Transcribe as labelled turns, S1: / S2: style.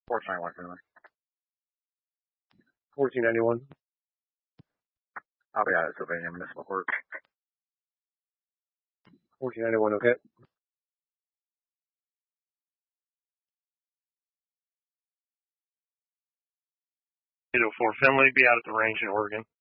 S1: 1491 Finley.
S2: 1491.
S1: I'll be out of Sylvania Municipal Court.
S2: 1491, okay.
S3: 804 Finley, be out at the range in Oregon.